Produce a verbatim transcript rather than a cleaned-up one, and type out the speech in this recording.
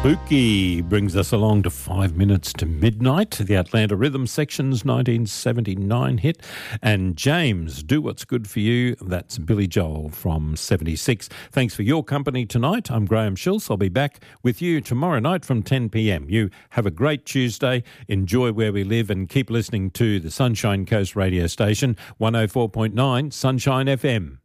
Spooky brings us along to five minutes to midnight. The Atlanta Rhythm Section's nineteen seventy-nine hit. And James, Do What's Good For You, that's Billy Joel from seventy-six. Thanks for your company tonight. I'm Graham Schultz. I'll be back with you tomorrow night from ten p.m. You have a great Tuesday. Enjoy where we live and keep listening to the Sunshine Coast radio station, one oh four point nine Sunshine F M.